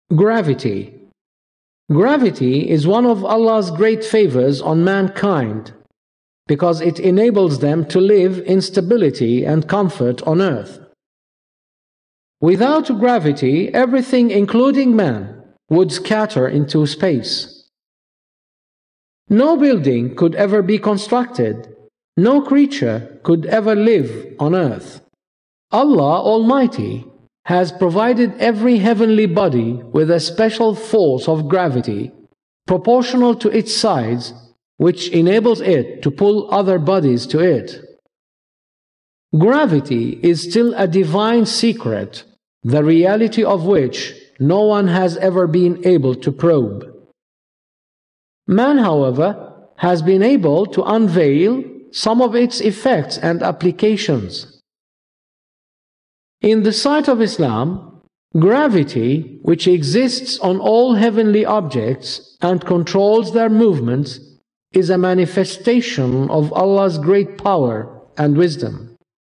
Gravity. Gravity is one of Allah's great favors on mankind because it enables them to live in stability and comfort on earth. Without gravity, everything, including man, would scatter into space. No building could ever be constructed. No creature could ever live on earth. Allah Almighty has provided every heavenly body with a special force of gravity proportional to its size, which enables it to pull other bodies to it. Gravity is still a divine secret, the reality of which no one has ever been able to probe. Man, however, has been able to unveil some of its effects and applications. In the sight of Islam, gravity, which exists on all heavenly objects and controls their movements, is a manifestation of Allah's great power and wisdom.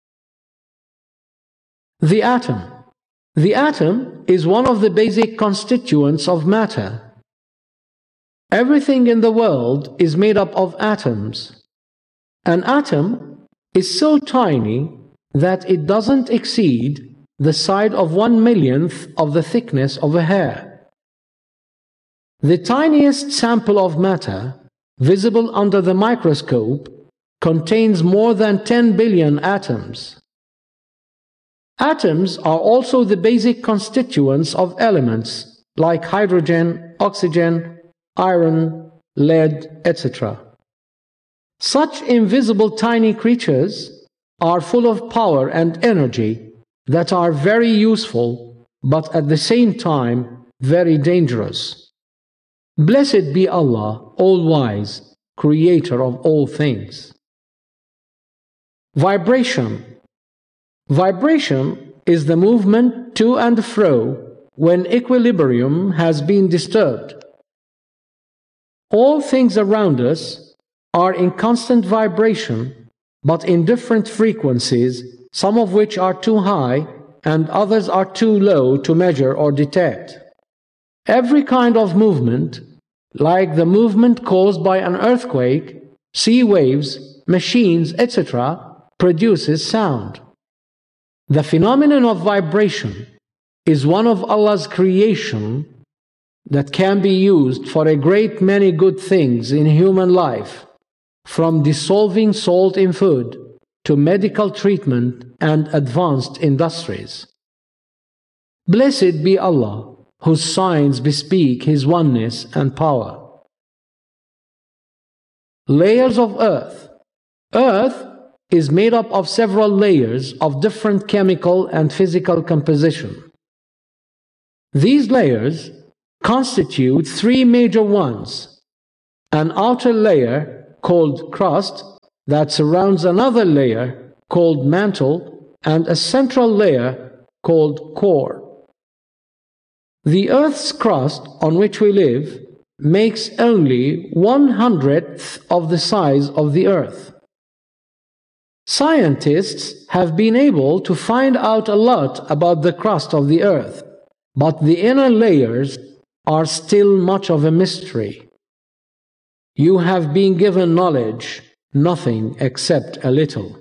The atom. The atom is one of the basic constituents of matter. Everything in the world is made up of atoms. An atom is so tiny that it doesn't exceed the size of 1/1,000,000th of the thickness of a hair. The tiniest sample of matter, visible under the microscope, contains more than 10 billion atoms. Atoms are also the basic constituents of elements like hydrogen, oxygen, iron, lead, etc. Such invisible tiny creatures are full of power and energy that are very useful, but at the same time very dangerous. Blessed be Allah, all-wise, creator of all things. Vibration. Vibration is the movement to and fro when equilibrium has been disturbed. All things around us are in constant vibration, but in different frequencies, some of which are too high and others are too low to measure or detect. Every kind of movement, like the movement caused by an earthquake, sea waves, machines, etc., produces sound. The phenomenon of vibration is one of Allah's creation that can be used for a great many good things in human life, from dissolving salt in food to medical treatment and advanced industries. Blessed be Allah, whose signs bespeak His oneness and power. Layers of Earth. Earth is made up of several layers of different chemical and physical composition. These layers constitute three major ones: an outer layer called crust that surrounds another layer called mantle, and a central layer called core. The Earth's crust on which we live makes only 1/100th of the size of the Earth. Scientists have been able to find out a lot about the crust of the Earth, but the inner layers are still much of a mystery. You have been given knowledge, nothing except a little.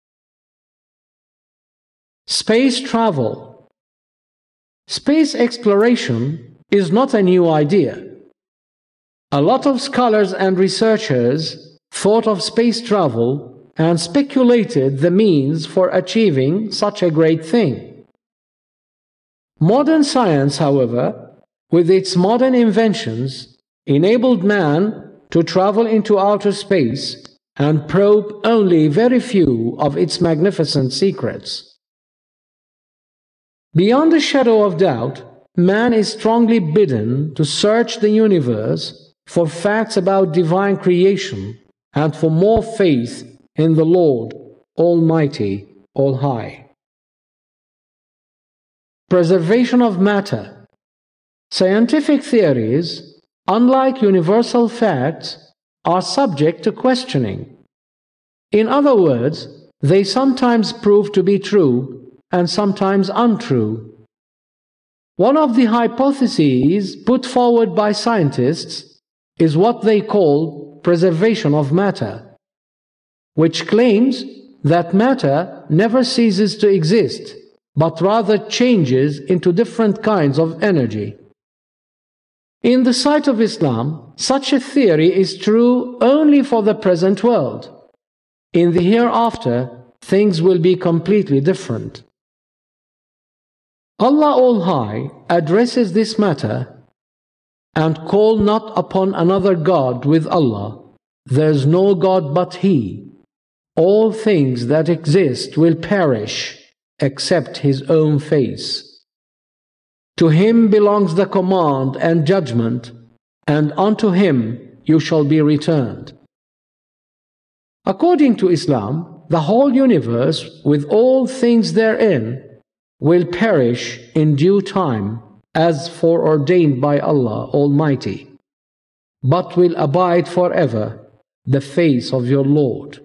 Space travel. Space exploration is not a new idea. A lot of scholars and researchers thought of space travel and speculated the means for achieving such a great thing. Modern science, however, with its modern inventions, enabled man to travel into outer space and probe only very few of its magnificent secrets. Beyond a shadow of doubt, man is strongly bidden to search the universe for facts about divine creation and for more faith in the Lord, Almighty, All-High. Preservation of matter. Scientific theories, unlike universal facts, are subject to questioning. In other words, they sometimes prove to be true and sometimes untrue. One of the hypotheses put forward by scientists is what they call preservation of matter, which claims that matter never ceases to exist, but rather changes into different kinds of energy. In the sight of Islam, such a theory is true only for the present world. In the hereafter, things will be completely different. Allah All-High addresses this matter and call not upon another God with Allah. There is no God but He. All things that exist will perish except His own face. To Him belongs the command and judgment, and unto Him you shall be returned. According to Islam, the whole universe, with all things therein, will perish in due time, as foreordained by Allah Almighty, but will abide forever the face of your Lord.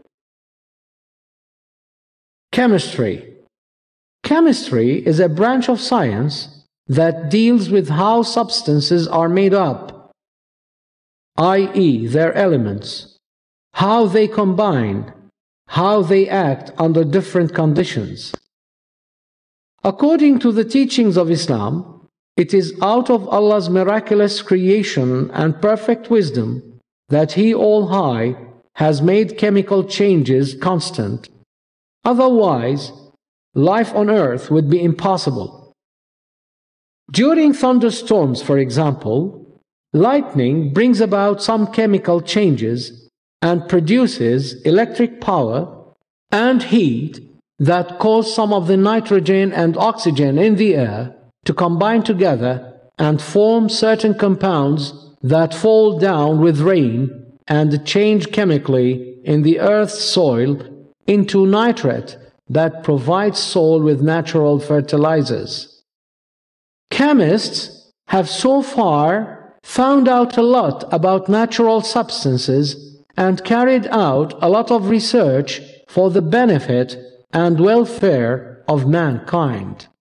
Chemistry. Chemistry is a branch of science that deals with how substances are made up, i.e., their elements, how they combine, how they act under different conditions. According to the teachings of Islam, it is out of Allah's miraculous creation and perfect wisdom that He All-High has made chemical changes constant. Otherwise, life on earth would be impossible. During thunderstorms, for example, lightning brings about some chemical changes and produces electric power and heat that cause some of the nitrogen and oxygen in the air to combine together and form certain compounds that fall down with rain and change chemically in the earth's soil into nitrate that provides soil with natural fertilizers. Chemists have so far found out a lot about natural substances and carried out a lot of research for the benefit and welfare of mankind.